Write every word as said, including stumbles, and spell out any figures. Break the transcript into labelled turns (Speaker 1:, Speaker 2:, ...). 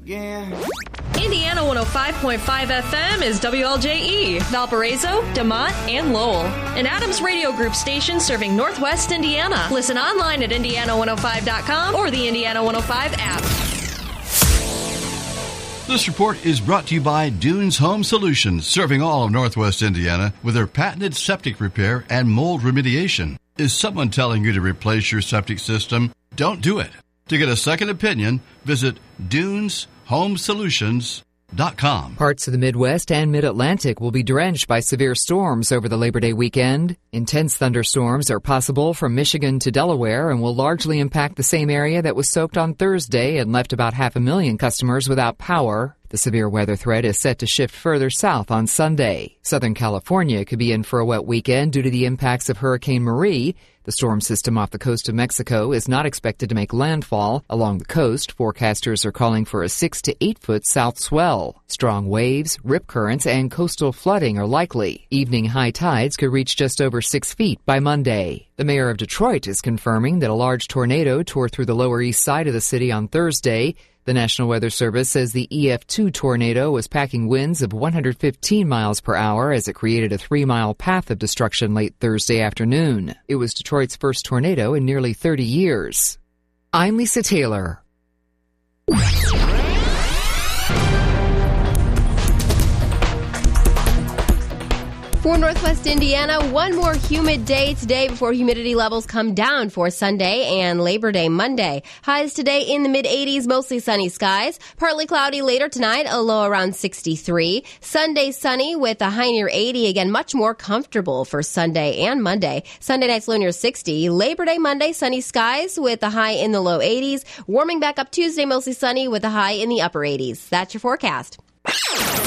Speaker 1: again.
Speaker 2: Indiana one oh five point five F M is W L J E, Valparaiso, DeMont, and Lowell. An Adams Radio Group station serving Northwest Indiana. Listen online at indiana one oh five dot com or the Indiana one oh five app.
Speaker 3: This report is brought to you by Dunes Home Solutions, serving all of Northwest Indiana with their patented septic repair and mold remediation. Is someone telling you to replace your septic system? Don't do it. To get a second opinion, visit dunes home solutions dot com.
Speaker 4: Parts of the Midwest and Mid-Atlantic will be drenched by severe storms over the Labor Day weekend. Intense thunderstorms are possible from Michigan to Delaware and will largely impact the same area that was soaked on Thursday and left about half a million customers without power. The severe weather threat is set to shift further south on Sunday. Southern California could be in for a wet weekend due to the impacts of Hurricane Marie. The storm system off the coast of Mexico is not expected to make landfall. Along the coast, forecasters are calling for a six to eight foot south swell. Strong waves, rip currents, and coastal flooding are likely. Evening high tides could reach just over six feet by Monday. The mayor of Detroit is confirming that a large tornado tore through the lower east side of the city on Thursday. The National Weather Service says the E F two tornado was packing winds of one hundred fifteen miles per hour as it created a three-mile path of destruction late Thursday afternoon. It was Detroit's first tornado in nearly thirty years. I'm Lisa Taylor.
Speaker 5: For Northwest Indiana, one more humid day today before humidity levels come down for Sunday and Labor Day Monday. Highs today in the mid eighties, mostly sunny skies. Partly cloudy later tonight, a low around sixty-three. Sunday sunny with a high near eighty. Again, much more comfortable for Sunday and Monday. Sunday night's low near sixty. Labor Day Monday, sunny skies with a high in the low eighties. Warming back up Tuesday, mostly sunny with a high in the upper eighties. That's your forecast.